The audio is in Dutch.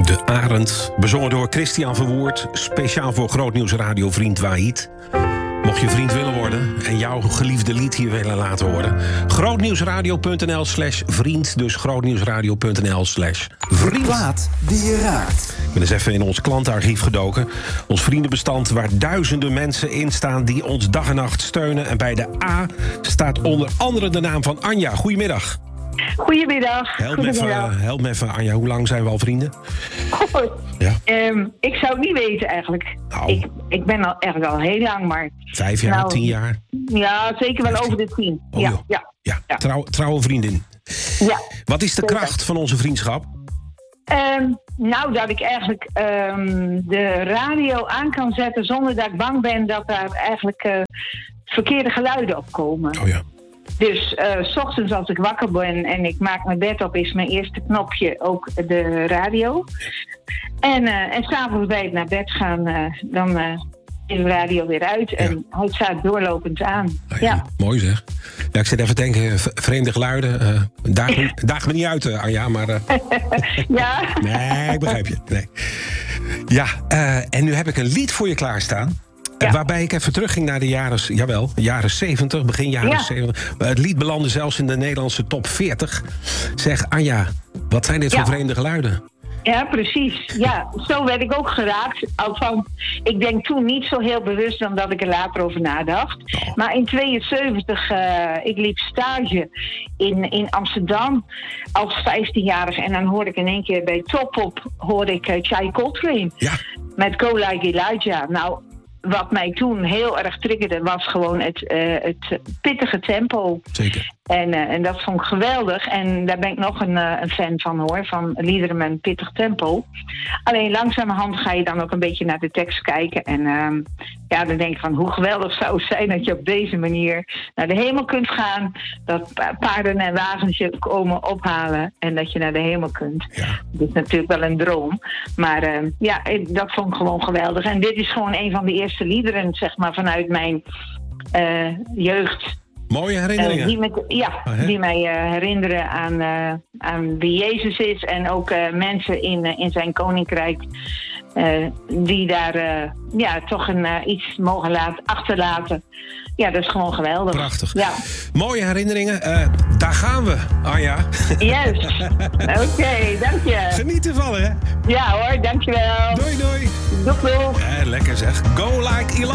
De Arend, bezongen door Christian Verwoerd. Speciaal voor Grootnieuws Radio vriend Wahid. Mocht je vriend willen worden en jouw geliefde lied hier willen laten horen. Grootnieuwsradio.nl/vriend. Dus grootnieuwsradio.nl/vriend. Plaat die je raakt. Ik ben eens even in ons klantenarchief gedoken. Ons vriendenbestand waar duizenden mensen in staan die ons dag en nacht steunen. En bij de A staat onder andere de naam van Anja. Goedemiddag. Goedemiddag. Help me even, Anja. Hoe lang zijn we al vrienden? Goed. Ja. Ik zou het niet weten eigenlijk. Nou. Ik ben eigenlijk al heel lang, maar... 5 jaar, 10 jaar? Ja, zeker wel over de 10. Oh, ja. Trouwe vriendin. Ja. Wat is de kracht van onze vriendschap? Nou, dat ik eigenlijk de radio aan kan zetten zonder dat ik bang ben dat daar eigenlijk verkeerde geluiden op komen. Oh ja. Dus 's ochtends als ik wakker ben en ik maak mijn bed op, is mijn eerste knopje ook de radio. En 's avonds bij het naar bed gaan, dan is de radio weer uit en hij staat doorlopend aan. Ja. Mooi zeg. Ja, ik zit even te denken, vreemde geluiden. Daag me niet uit, Anja, maar... Ja? Nee, ik begrijp je. Nee. Ja, en nu heb ik een lied voor je klaarstaan. Ja. Waarbij ik even terugging naar de jaren 70, begin jaren 70. Het lied belandde zelfs in de Nederlandse top 40. Zeg, Anja, wat zijn dit voor vreemde geluiden? Ja, precies. Ja, zo werd ik ook geraakt. Althans, ik denk toen niet zo heel bewust omdat ik er later over nadacht. Oh. Maar in 72, ik liep stage in Amsterdam als 15-jarige. En dan hoorde ik in één keer bij Top Op Chai Coltrane. Ja. Met Go Like Elijah. Nou, wat mij toen heel erg triggerde was gewoon het pittige tempo. Zeker. En dat vond ik geweldig. En daar ben ik nog een fan van hoor. Van liederen met een pittig tempo. Alleen langzamerhand ga je dan ook een beetje naar de tekst kijken. En dan denk ik van hoe geweldig zou het zijn dat je op deze manier naar de hemel kunt gaan. Dat paarden en wagens je komen ophalen. En dat je naar de hemel kunt. Ja. Dat is natuurlijk wel een droom. Maar dat vond ik gewoon geweldig. En dit is gewoon een van de eerste liederen zeg maar vanuit mijn jeugd. Mooie herinneringen. Die mij herinneren aan wie Jezus is. En ook mensen in zijn koninkrijk. Die daar toch iets mogen achterlaten. Ja, dat is gewoon geweldig. Prachtig. Ja. Mooie herinneringen. Daar gaan we, Anja. Yes. Oké, dank je. Geniet ervan, hè? Ja hoor, dankjewel. Doei. Doeg. Lekker zeg. Go like Elijah.